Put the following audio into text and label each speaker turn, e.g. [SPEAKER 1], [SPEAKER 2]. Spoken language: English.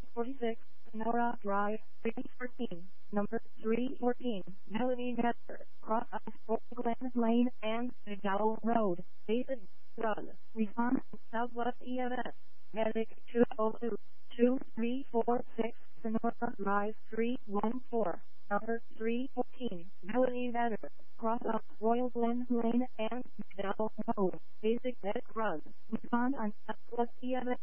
[SPEAKER 1] 46, Sonora Drive, 314, number 314, Melody Network, Cross Fort Glen Lane and McDowell Road, Basin, Run, Refund, Southwest EMS, Medic 202, 2346, Sonora Drive, 314, number 314, Melody Network, Cross Royal Glen Lane and McDowell Road, Basic Medic Run, Refund on Southwest EMS,